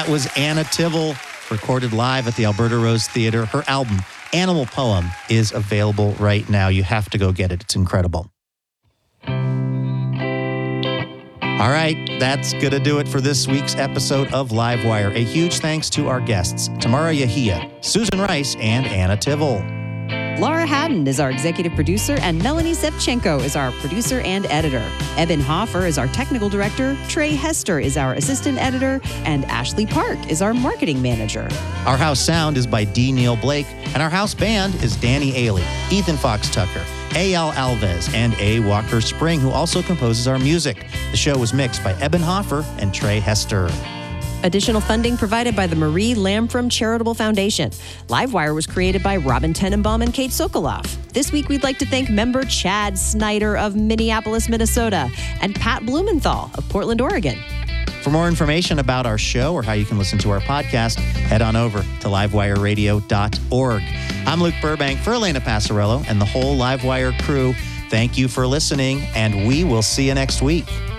That was Anna Tivel, recorded live at the Alberta Rose Theatre. Her album, Animal Poem, is available right now. You have to go get it. It's incredible. All right, that's going to do it for this week's episode of Livewire. A huge thanks to our guests, Tamara Yahia, Susan Rice, and Anna Tivel. Laura Haddon is our executive producer, and Melanie Sevchenko is our producer and editor. Eben Hoffer is our technical director, Trey Hester is our assistant editor, and Ashley Park is our marketing manager. Our house sound is by D. Neil Blake, and our house band is Danny Ailey, Ethan Fox Tucker, A.L. Alves, and A. Walker Spring, who also composes our music. The show was mixed by Eben Hoffer and Trey Hester. Additional funding provided by the Marie Lamfrom Charitable Foundation. Livewire was created by Robin Tenenbaum and Kate Sokoloff. This week, we'd like to thank member Chad Snyder of Minneapolis, Minnesota, and Pat Blumenthal of Portland, Oregon. For more information about our show or how you can listen to our podcast, head on over to livewireradio.org. I'm Luke Burbank for Elena Passarello and the whole Livewire crew. Thank you for listening, and we will see you next week.